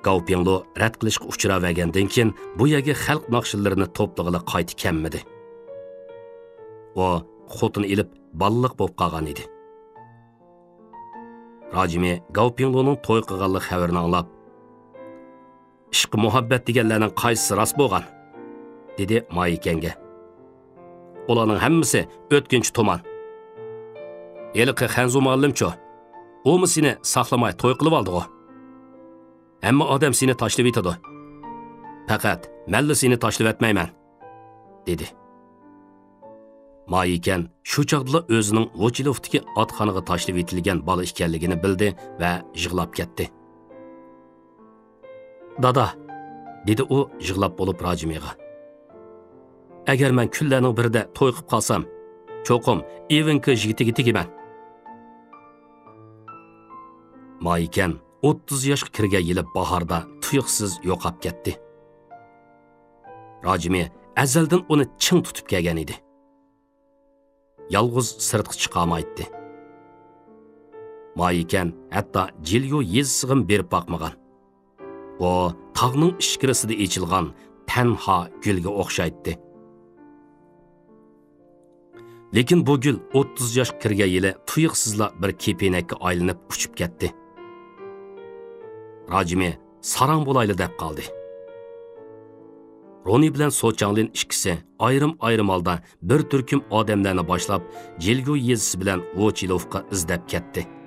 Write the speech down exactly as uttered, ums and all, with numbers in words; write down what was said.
Gaopinglu rad qilishga uchravergandan keyin bu yerga xalq naqshillarini to'plag'ili qayta kelmadi. O xotin ilib balliq bo'lib qolgan edi. Rajimi Gaopingluning to'y qilganlik xabarini anglab, "Ishq muhabbat deganlarning qaysisi rost bo'lgan?" dedi Maikanga. "Ularning hammasi o'tkinchi tuman. Eliqi Xanzu muallimcho, o'mi seni saqlamay to'y qilib oldi-ku. Hamma odam seni tashlab etadi. Faqat malla seni tashlab etmayman", dedi. Maikan shu chaqda o'zining Vochilovdagi otxonaga tashlab etilgan bola ekanligini bildi va yig'lab ketdi. "Dada", dedi u yig'lab bo'lib Rajimiga. "Agar men kunlarning birida to'y qilib qolsam, cho'qim Evinka yigitiga tegiman." Maikan o'ttiz yoshga kirgan yili bahorda tuyuqsiz yo'qab ketdi. Rajimi azaldan uni ching tutib kelgan edi. Yalg'iz sirtqa chiqamaydi. Maikan hatto Jilyo yezsig'im berib boqmagan. O tog'ning ichkarisida echilgan tanha gulga o'xshaydi. Lekin bu gul o'ttiz yosh kirgan yili tuyuqsizla bir kepenakka aylanib uchib ketdi. Rajimi sarang bo'layli deb qoldi. Roni bilan Sochanglin ikkisi ayrim-ayrim holda bir turkum odamlarni boshlab, Jilgo yezisi bilan Vochilovga izlab ketdi.